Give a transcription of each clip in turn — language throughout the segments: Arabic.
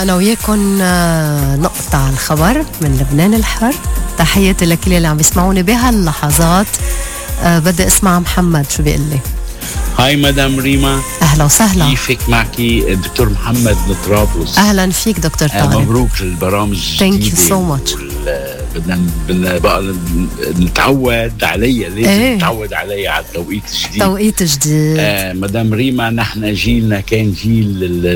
أنا وياكم نقطة على الخبر من لبنان الحر. تحياتي لكل اللي عم يسمعوني بهاللحظات. بدي اسمع محمد شو بيقول لي. هاي مدام ريما، أهلا وسهلا. كيفك؟ معكي الدكتور محمد من طرابلس. أهلا فيك دكتور طارق. مبروك البرامج الجديدة. Thank you so much. بدنا بقى نتعود عليها، لازم نتعود عليها على التوقيت الجديد. توقيت جديد. مدام ريما، نحن جيلنا كان جيل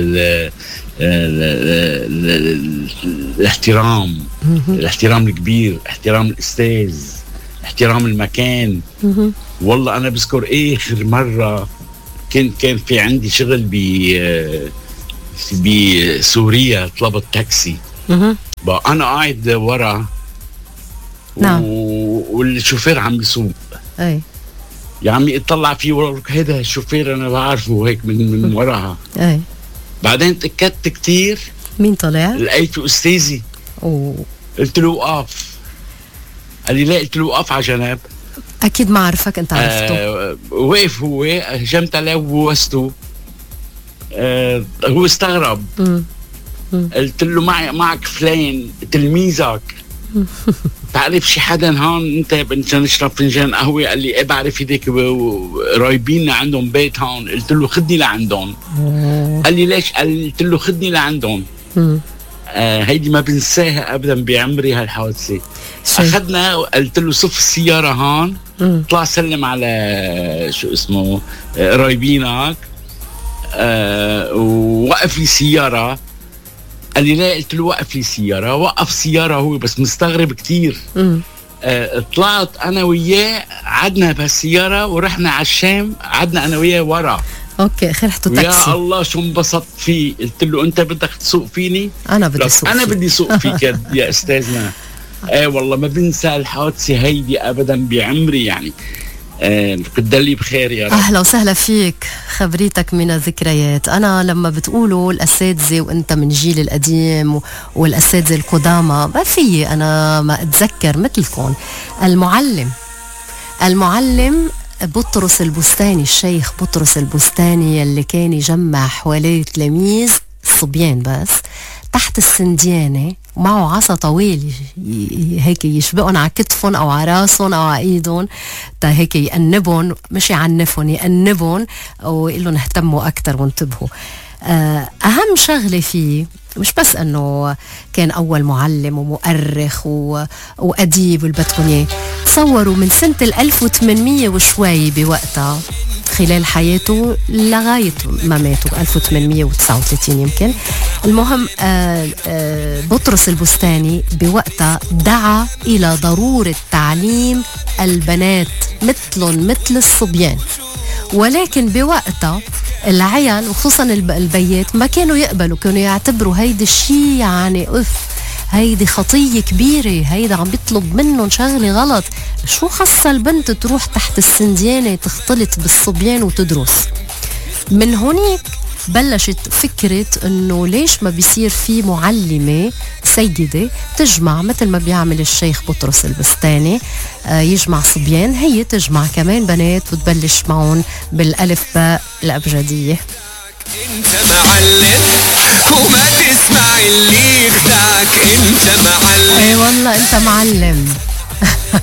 الاحترام، الاحترام الكبير، احترام الأستاذ، احترام المكان. والله أنا بذكر آخر مرة كان في عندي شغل بسوريا، طلبت تاكسي. بقى أنا قاعد ورا، نعم، والشوفير عم بيسوق. أي يا عمي اطلع فيه ورا، هذا الشوفير أنا بعرفه هيك من وراها. أي بعدين تأكدت كتير. مين طلع؟ لقيته أستاذي. قلت له وقف. قال لي لا. قلت له وقف على جنب. أكيد ما عرفك أنت عرفته. وقف هو، هجمت عليه وبوسته. هو استغرب. قلت له معك فلان تلميذك. تعرف شي حدا هون انت بدنا نشرب فنجان قهوه؟ قال لي ايه بعرف، هيك قرايبين عندهم بيت هون. قلت له خدني لعندهم. قال لي ليش؟ قلت له خدني لعندهم. هيدي ما بنساها ابدا بعمري هالحادثه. اخذنا، قلت له صف السياره هون، طلع سلم على شو اسمه قرايبينك، ووقف لي سياره. قال لي لا. قلت له وقف لي سيارة. وقف سيارة هو، بس مستغرب كتير. طلعت أنا وياه، عدنا بهالسيارة ورحنا على الشام. عدنا أنا وياه ورا. اوكي، رحتوا تاكسي. يا الله شو انبسطت فيه. قلت له انت بدك تسوق فيني؟ انا بدي اسوق. انا بدي اسوق فيك يا استاذنا. والله ما بنسى الحادثة هيدي ابدا بعمري يعني. بتدلي بخير يا رب. أهلا وسهلا فيك، خبريتك من الذكريات. أنا لما بتقولوا الأساتذة وأنت من جيل القديم والأساتذة القدامى، ما في أنا ما أتذكر مثلكم. المعلم بطرس البستاني، الشيخ بطرس البستاني، اللي كان يجمع حواليه تلاميذ صبيان بس تحت السنديانة، ومعه عصا طويل هيك يشبقون على كتفهم أو على راسهم أو على إيدهم، تا هيك يأنبهم، مش يعنفهم، يأنبهم ويقول لهم اهتموا أكتر وانتبهوا. أهم شغلة فيه مش بس أنه كان أول معلم ومؤرخ وأديب والبدكم إياه. تصوروا من سنة 1800 وشوي بوقتها، خلال حياته لغاية ما ماتوا 1839 يمكن. المهم بطرس البستاني بوقتها دعا إلى ضرورة تعليم البنات مثلهم مثل الصبيان، ولكن بوقتها العيال وخصوصا البيات ما كانوا يقبلوا، كانوا يعتبروا هيدا الشيء يعني هيدي خطية كبيرة، هيدا عم بيطلب منهم شغلة غلط. شو خص البنت تروح تحت السنديانة تختلط بالصبيان وتدرس؟ من هونيك بلشت فكرة انه ليش ما بيصير في معلمة سيدة تجمع مثل ما بيعمل الشيخ بطرس البستاني، يجمع صبيان، هي تجمع كمان بنات وتبلش معهم بالألف باء الأبجدية. انت معلم وما تسمع اللي يخدعك، انت معلم. اي والله انت معلم.